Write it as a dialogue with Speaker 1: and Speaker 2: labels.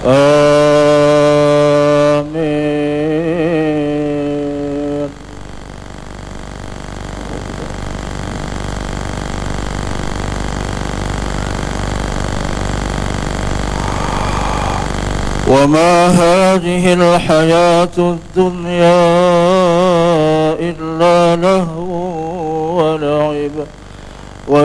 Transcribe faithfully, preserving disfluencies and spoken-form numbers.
Speaker 1: آمين. وما هذه الحياة الدنيا إلا لهو ولعب